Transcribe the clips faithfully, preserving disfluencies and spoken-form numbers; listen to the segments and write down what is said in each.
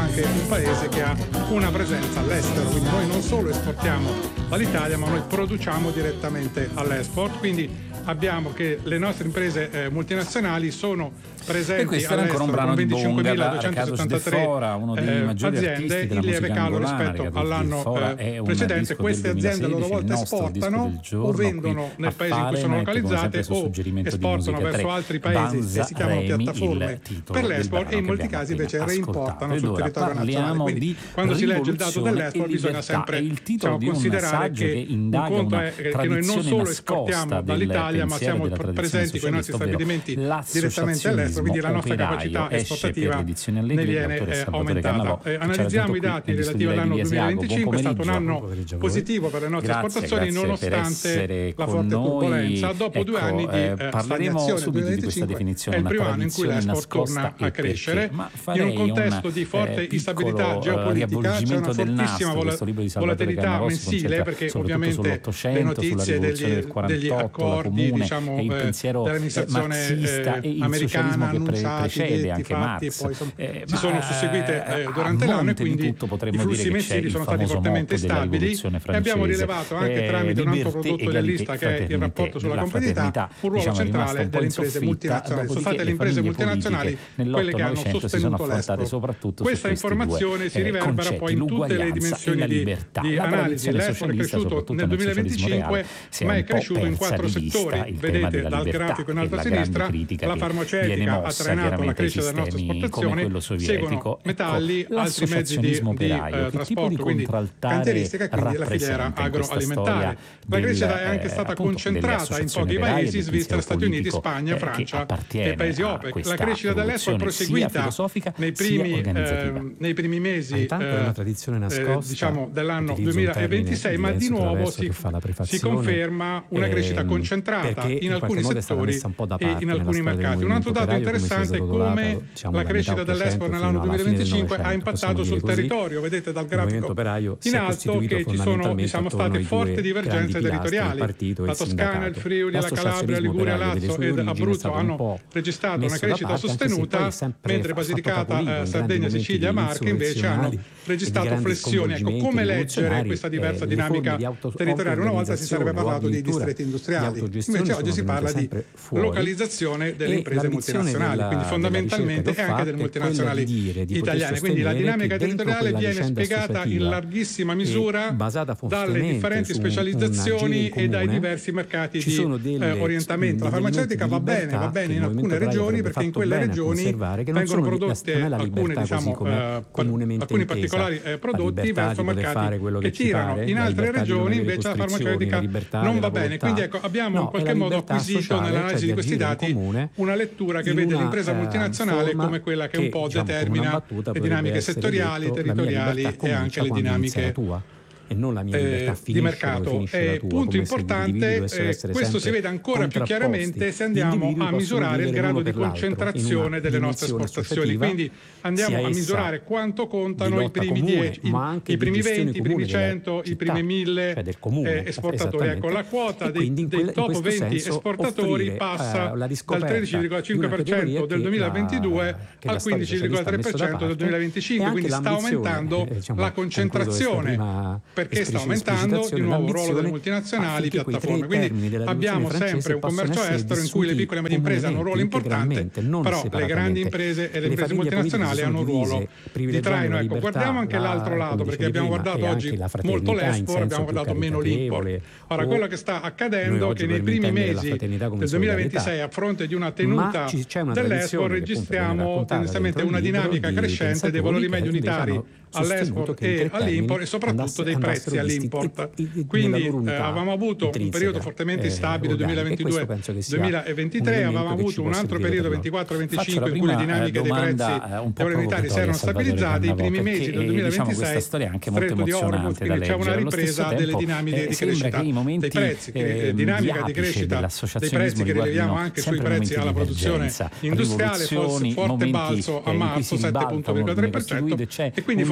anche un paese che ha una presenza all'estero, quindi noi non solo esportiamo dall'Italia, ma noi produciamo direttamente all'export, quindi abbiamo che le nostre imprese eh, multinazionali sono presenti e questo era ancora un brano di Bonga, Riccardo Sdeffora, uno dei eh, maggiori aziende, artisti della in lieve musica calo angolana. rispetto all'anno eh, precedente. Queste aziende a loro volta esportano o vendono nel paese in cui sono localizzate o esportano verso altri paesi che si chiamano piattaforme per l'export, e in molti casi invece reimportano sul territorio nazionale. Quindi quando si legge il dato dell'export bisogna sempre diciamo, considerare che un conto è che noi non solo esportiamo dall'Italia, ma siamo presenti con i nostri stabilimenti direttamente all'estero, quindi la nostra capacità esportativa ne viene eh, aumentata. Eh, analizziamo i dati relativi all'anno duemilaventicinque, è stato un anno positivo per le nostre grazie, esportazioni grazie nonostante la forte noi. Turbolenza. Dopo ecco, due anni di eh, stagnazione, duemilaventicinque è il primo anno in cui l'export torna a crescere in un contesto un, di forte eh, instabilità geopolitica. C'è una fortissima vol- volatilità mensile, perché ovviamente le notizie degli, degli accordi diciamo, eh, dell'amministrazione eh, americana annunciati, detti, fatti, e poi son, eh, si sono susseguite eh, durante l'anno, e quindi i flussi mensili sono stati fortemente stabili, e abbiamo rilevato anche tramite un altro prodotto della lista che è il rapporto sulla competitività un ruolo diciamo, centrale delle imprese multinazionali. Sono state le imprese multinazionali quelle che hanno sostenuto l'export. Questa informazione si riverbera poi in tutte le dimensioni di, di analisi. L'export è cresciuto nel duemilaventicinque, ma è cresciuto in quattro settori. Vedete dal grafico in alto a sinistra, la farmaceutica ha trainato la crescita della nostra esportazione, seguono metalli, altri mezzi di, di eh, trasporto, quindi cantieristica, e quindi la filiera agroalimentare. La crescita è anche stata concentrata in pochi paesi: Svizzera, Stati Uniti, Spagna, Francia e paesi OPEC. La crescita dell'export è proseguita nei primi, eh, nei primi mesi eh, eh, diciamo, dell'anno duemilaventisei, ma di nuovo si, si conferma una crescita concentrata in alcuni settori e in alcuni mercati. Un altro dato interessante è come la crescita dell'export nell'anno duemilaventicinque ha impattato sul territorio. Vedete dal grafico in alto che ci sono diciamo, state forti divergenze territoriali. La Toscana, il Friuli, la Calabria, Liguria, Lazio ed Abruzzo hanno registrato una crescita sostenuta, mentre Basilicata, eh, Sardegna, Sicilia e Marche invece hanno registrato flessioni. Ecco, come leggere questa diversa dinamica territoriale? Una volta si sarebbe parlato di distretti industriali, invece oggi si parla di localizzazione delle imprese multinazionali, quindi fondamentalmente e anche delle multinazionali italiane. Quindi la dinamica territoriale viene spiegata in larghissima misura dalle differenti specializzazioni e dai diversi mercati di eh, orientamento. La farmaceutica va bene, va bene in alcune regioni, perché in quelle regioni vengono prodotte alcune, diciamo, eh, alcuni particolari eh, prodotti verso mercati che tirano. In altre regioni invece la farmaceutica non va bene. Quindi ecco, abbiamo in qualche modo acquisito nell'analisi di questi dati una lettura che vede l'impresa multinazionale come quella che un po' determina le dinamiche settoriali, territoriali e anche le dinamiche e non la mia libertà eh, di mercato. Eh, punto importante, eh, questo si vede ancora più chiaramente se andiamo a misurare il grado di concentrazione delle nostre esportazioni. Quindi andiamo a misurare quanto contano i primi dieci, i, i primi venti, i primi cento, i primi mille cioè comune, eh, esportatori. Ecco, la quota dei, dei quel, top venti esportatori passa uh, dal tredici virgola cinque per cento del duemilaventidue la, al quindici virgola tre per cento del duemilaventicinque, quindi sta aumentando eh, diciamo, la concentrazione, perché sta aumentando di nuovo il ruolo delle multinazionali, piattaforme. Quindi abbiamo sempre un commercio estero in cui le piccole e medie imprese hanno un ruolo importante, però le grandi imprese e le imprese multinazionali hanno un ruolo di traino. Ecco, guardiamo anche l'altro lato, perché abbiamo guardato oggi molto l'export, abbiamo guardato meno l'import. Ora, quello che sta accadendo è che nei primi mesi del duemilaventisei, a fronte di una tenuta dell'export, registriamo tendenzialmente una dinamica crescente dei valori medi unitari all'export e all'import, e soprattutto dei prezzi all'import. Quindi eh, avevamo avuto un periodo fortemente instabile duemilaventidue duemilaventitré, avevamo avuto un altro periodo ventiquattro venticinque in cui le dinamiche dei prezzi dei unitari si erano stabilizzate. I primi mesi del duemilaventisei stretto di oro, quindi c'è una ripresa delle dinamiche di crescita dei prezzi, che, dinamica di crescita dei prezzi che rileviamo anche sui prezzi alla produzione industriale, forte balzo a marzo sette virgola tre per cento, e quindi fondamentalmente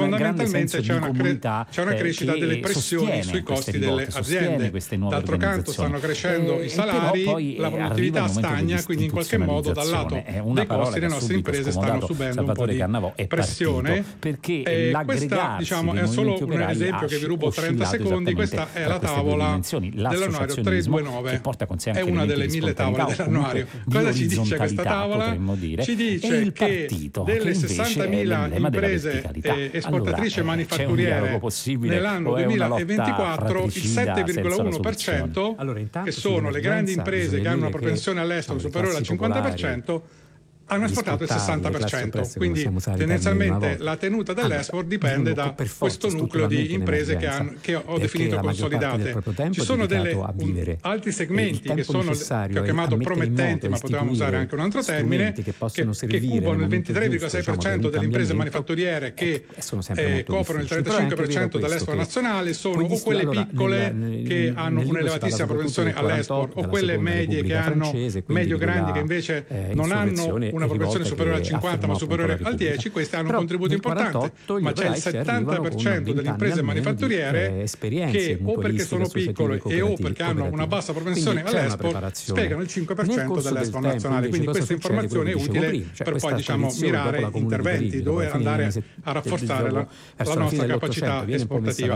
fondamentalmente c'è una, cre- c'è una crescita delle pressioni sui costi delle aziende. D'altro canto stanno crescendo i salari, la produttività stagna, quindi in qualche modo dal lato dei costi le nostre imprese stanno subendo un po' di pressione. Perché e questa, diciamo, è solo un esempio che vi rubo trenta secondi. Questa è la tavola dell'annuario trecentoventidue, è una delle mille tavole dell'annuario. Cosa ci dice questa tavola? Ci dice che delle sessantamila imprese eh, esportatrici allora, manifatturiere nell'anno duemilaventiquattro il sette virgola uno per cento, allora, che sono le grandi imprese che hanno una propensione all'estero superiore al cinquanta per cento, hanno esportato il sessanta per cento, quindi tendenzialmente la tenuta dell'export dipende da questo nucleo di imprese che, hanno, che ho definito consolidate. Ci sono delle, un, altri segmenti che sono che ho chiamato promettenti, ma potevamo usare anche un altro termine, che, che cubano il ventitré virgola sei per cento delle imprese manifatturiere che eh, coprono il trentacinque per cento dell'export nazionale, sono o quelle piccole che hanno un'elevatissima propensione all'export o quelle medie che hanno medio-grandi che invece non hanno una propensione superiore al cinquanta ma superiore al dieci, queste hanno un contributo importante, ma c'è il settanta per cento delle imprese manifatturiere che o perché sono piccole e o perché hanno una bassa propensione all'export spiegano il cinque per cento dell'export nazionale, quindi questa informazione è utile per poi diciamo mirare interventi dove andare a rafforzare la, la nostra capacità esportativa.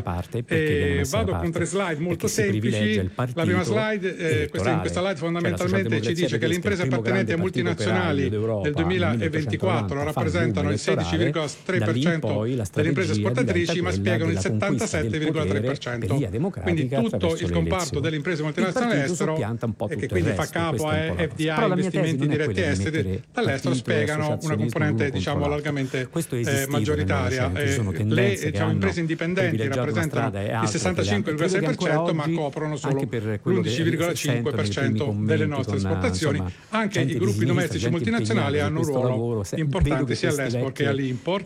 E vado con tre slide molto semplici. La prima slide, eh, questa, in questa slide fondamentalmente ci dice che le imprese appartenenti a multinazionali nel duemilaventiquattro rappresentano il sedici virgola tre per cento delle imprese esportatrici, ma spiegano il settantasette virgola tre per cento. Quindi tutto il comparto delle imprese multinazionali all'estero, e che quindi fa capo a F D I, investimenti diretti esteri dall'estero, spiegano una componente diciamo largamente eh, maggioritaria. Eh, le diciamo, imprese indipendenti rappresentano il sessantacinque virgola sei per cento, ma coprono solo l'undici virgola cinque per cento delle nostre esportazioni. Anche i gruppi domestici multinazionali hanno un ruolo importante sia all'export che all'import.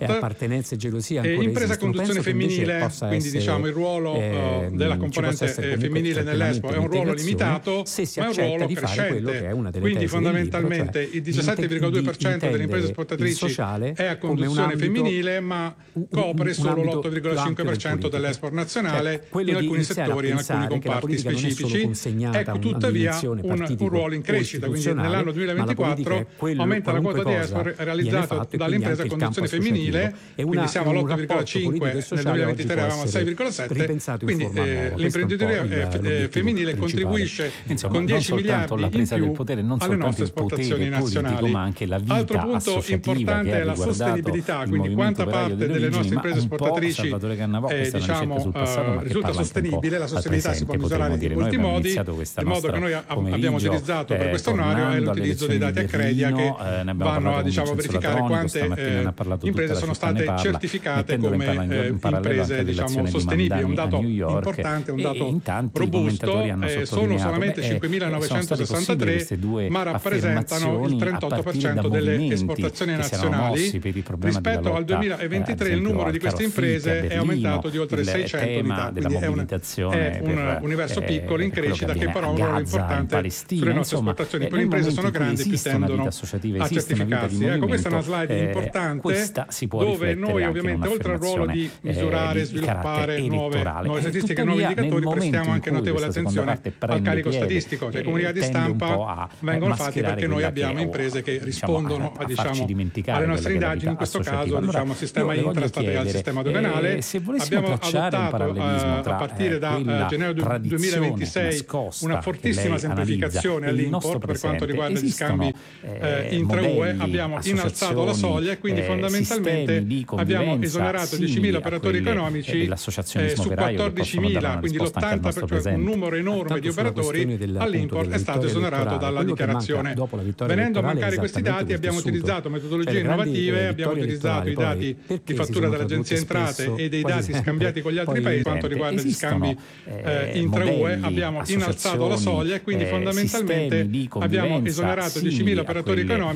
E impresa a conduzione femminile, quindi diciamo il ruolo eh, della componente eh, femminile nell'export è un ruolo limitato, ma è un ruolo crescente. Quindi fondamentalmente il diciassette virgola due per cento delle imprese esportatrici è a conduzione femminile, ma copre solo l'otto virgola cinque per cento dell'export nazionale in alcuni settori, in alcuni comparti specifici. Ecco tuttavia un, un ruolo in crescita, quindi nell'anno duemilaventiquattro aumenta la quota di export realizzata dall'impresa a conduzione femminile, quindi siamo all'otto virgola cinque, nel duemilaventitré eravamo al sei virgola sette, quindi eh, l'imprenditoria eh, femminile contribuisce Insomma, con dieci miliardi in più potere, alle nostre esportazioni nazionali. Altro punto importante è la sostenibilità, quindi quanta parte delle nostre imprese esportatrici eh, diciamo, uh, risulta sostenibile. La sostenibilità si può misurare in molti modi. Il modo che noi abbiamo utilizzato per questo annuario è l'utilizzo dei dati Accredia che vanno a diciamo, verificare quante eh, imprese sono state parla, certificate come eh, imprese diciamo, sostenibili. È un dato importante, un dato robusto. Eh, sono solamente cinquemilanovecentosessantatré, ma rappresentano il trentotto per cento delle esportazioni nazionali. Rispetto al duemilaventitré il numero di queste imprese è aumentato di oltre seicento unità, quindi è un, è un universo piccolo in crescita che però ha un ruolo importante sulle nostre esportazioni. Più le imprese sono grandi, più tendono a certificarsi. Ecco, questa è una slide eh, importante dove noi ovviamente oltre al ruolo di misurare, eh, sviluppare nuove, nuove statistiche, nuovi indicatori, prestiamo anche notevole attenzione al carico statistico. Cioè, i comunicati di stampa vengono fatti perché noi abbiamo imprese che rispondono a, diciamo, alle nostre indagini, in questo caso diciamo sistema intrastatale al sistema doganale. Abbiamo adottato a partire da gennaio duemilaventisei una fortissima semplificazione all'import per quanto riguarda gli scambi eh, intra-U E, abbiamo innalzato la soglia e quindi eh, fondamentalmente abbiamo esonerato diecimila operatori economici eh, su quattordicimila, quindi l'ottanta per cento, un numero enorme di operatori all'import è stato esonerato dalla dichiarazione. Venendo a mancare questi dati abbiamo utilizzato metodologie innovative, abbiamo utilizzato i dati di fattura dell'Agenzia Entrate e dei dati scambiati con gli altri paesi. Per quanto riguarda gli scambi eh, intra-U E abbiamo innalzato la soglia e quindi fondamentalmente abbiamo esonerato diecimila operatori economici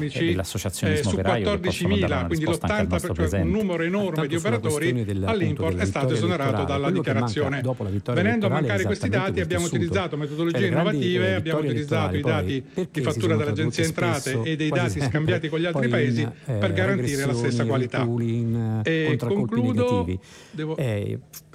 economici eh, su quattordicimila, quindi l'ottanta per cento, cioè un numero enorme di operatori, all'Import è stato esonerato dalla dichiarazione. Venendo a mancare questi dati abbiamo utilizzato metodologie innovative, abbiamo utilizzato i dati di fattura dell'Agenzia Entrate e dei dati scambiati con gli altri paesi per garantire la stessa qualità. E concludo, devo...